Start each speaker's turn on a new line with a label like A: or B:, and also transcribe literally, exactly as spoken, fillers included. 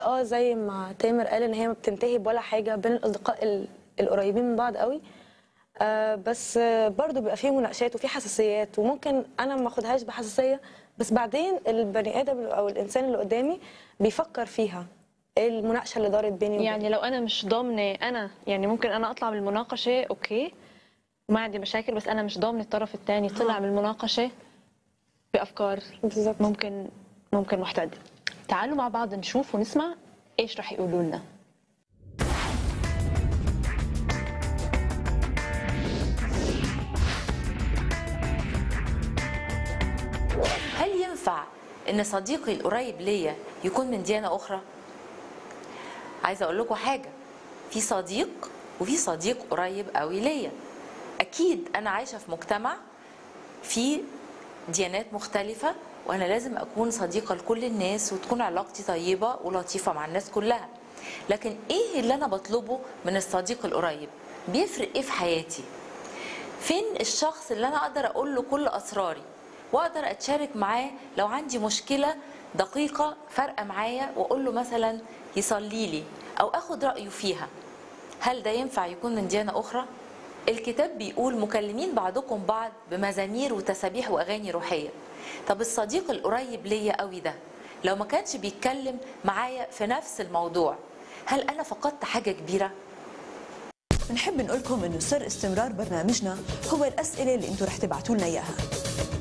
A: اه زي ما تامر قال ان هي ما بتنتهي بولا حاجه بين الاصدقاء ال- القريبين من بعض قوي. آه بس آه برضو بيبقى فيه مناقشات وفيه حساسيات، وممكن انا ما اخدهاش بحساسيه، بس بعدين البني ادم او الانسان اللي قدامي بيفكر فيها، إيه المناقشه اللي دارت بيني وبينه.
B: يعني لو انا مش ضامنه، انا يعني ممكن انا اطلع من المناقشه اوكي وما عندي مشاكل، بس انا مش ضامنه الطرف الثاني طلع من المناقشه بافكار
A: بالظبط.
B: ممكن ممكن محتد. تعالوا مع بعض نشوف ونسمع ايش رح يقولوا لنا.
C: هل ينفع ان صديقي القريب ليا يكون من ديانة اخرى؟ عايزه اقول لكم حاجه، في صديق وفي صديق قريب قوي ليا. اكيد انا عايشه في مجتمع فيه ديانات مختلفه، وانا لازم اكون صديقه لكل الناس وتكون علاقتي طيبه ولطيفه مع الناس كلها. لكن ايه اللي انا بطلبه من الصديق القريب؟ بيفرق ايه في حياتي؟ فين الشخص اللي انا اقدر اقول له كل اسراري واقدر اتشارك معاه لو عندي مشكله دقيقه فارقه معايا، واقول له مثلا يصلي لي او اخد رايه فيها؟ هل ده ينفع يكون من ديانه اخرى؟ الكتاب بيقول مكلمين بعضكم بعض بمزامير وتسابيح واغاني روحيه. طب الصديق القريب ليا قوي ده لو ما كانش بيتكلم معايا في نفس الموضوع، هل انا فقدت حاجه كبيره؟
D: بنحب نقول لكم انه سر استمرار برنامجنا هو الاسئله اللي انتم رح تبعتوا لنا اياها.